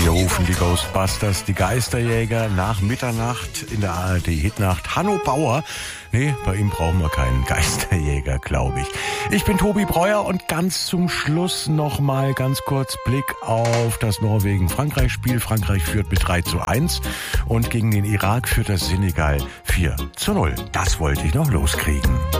Hier rufen die Ghostbusters, die Geisterjäger nach Mitternacht in der ARD-Hitnacht. Hanno Bauer. Nee, bei ihm brauchen wir keinen Geisterjäger, glaube ich. Ich bin Tobi Breuer und ganz zum Schluss noch mal ganz kurz Blick auf das Norwegen-Frankreich-Spiel. Frankreich führt mit 3:1 und gegen den Irak führt das Senegal 4:0. Das wollte ich noch loskriegen.